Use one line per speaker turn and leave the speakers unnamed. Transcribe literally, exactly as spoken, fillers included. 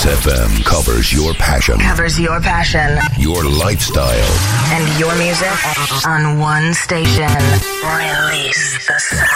X F M covers your passion.
Covers your passion.
Your lifestyle.
And your music on one station. Release the sound.